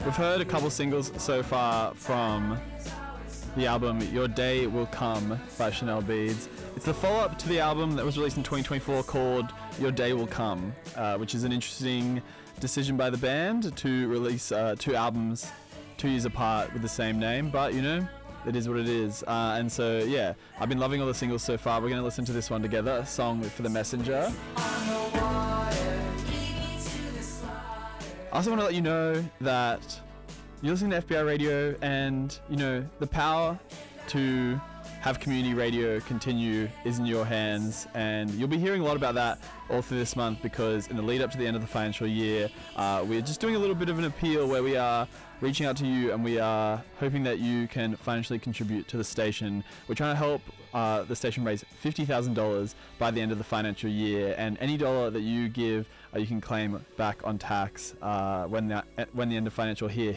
We've heard a couple singles so far from the album Your Day Will Come by Chanel Beads. It's the follow-up to the album that was released in 2024 called Your Day Will Come, which is an interesting decision by the band to release 2 albums 2 years apart with the same name, but you know, it is what it is. And so, yeah, I've been loving all the singles so far. We're going to listen to this one together, a song for the Messenger. I also want to let you know that you're listening to FBI Radio, and you know the power to have community radio continue is in your hands, and you'll be hearing a lot about that all through this month, because in the lead up to the end of the financial year, we're just doing a little bit of an appeal where we are reaching out to you and we are hoping that you can financially contribute to the station. We're trying to help the station raise $50,000 by the end of the financial year, and any dollar that you give you can claim back on tax when the end of financial year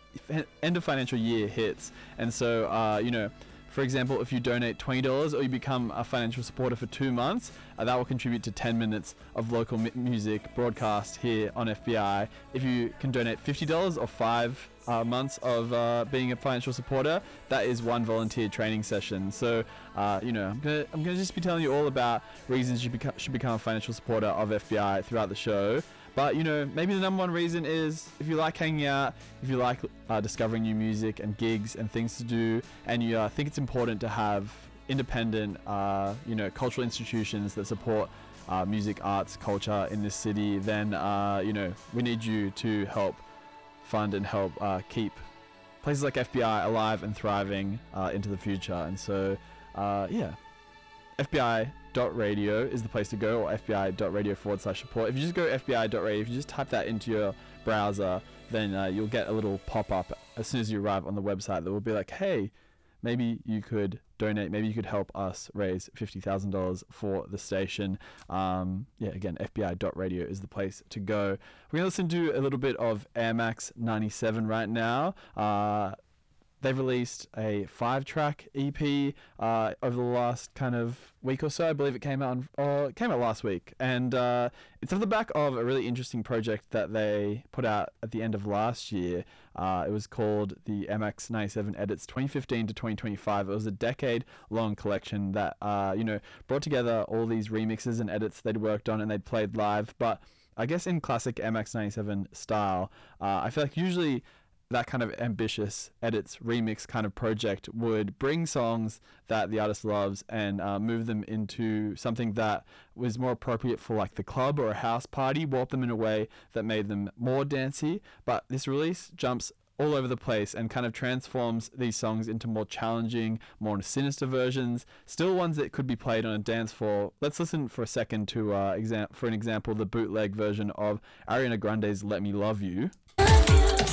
hits. And so you know, for example, if you donate $20 or you become a financial supporter for 2 months, that will contribute to 10 minutes of local music broadcast here on FBI. If you can donate $50 or 5 months of being a financial supporter, that is 1 volunteer training session. So, you know, I'm gonna just be telling you all about reasons you should become a financial supporter of FBI throughout the show. But, you know, maybe the number one reason is if you like hanging out, if you like discovering new music and gigs and things to do, and you think it's important to have independent, you know, cultural institutions that support music, arts, culture in this city, then, you know, we need you to help fund and help keep places like FBI alive and thriving into the future. And so, yeah, FBI.radio is the place to go, or fbi.radio/support. If you just go fbi.radio, if you just type that into your browser, then you'll get a little pop-up as soon as you arrive on the website that will be like, hey, maybe you could donate, maybe you could help us raise $50,000 for the station. Yeah, again, fbi.radio is the place to go. We're going to listen to a little bit of Air Max 97 right now. They've released a 5-track EP over the last kind of week or so. I believe it came out last week, and it's off the back of a really interesting project that they put out at the end of last year. It was called the MX 97 Edits 2015 to 2025. It was a decade-long collection that you know, brought together all these remixes and edits they'd worked on and they'd played live. But I guess in classic MX 97 style, I feel like usually that kind of ambitious edits remix kind of project would bring songs that the artist loves and move them into something that was more appropriate for like the club or a house party, warp them in a way that made them more dancey. But this release jumps all over the place and kind of transforms these songs into more challenging, more sinister versions, still ones that could be played on a dance floor. Let's listen for a second to, for an example, the bootleg version of Ariana Grande's Let Me Love You.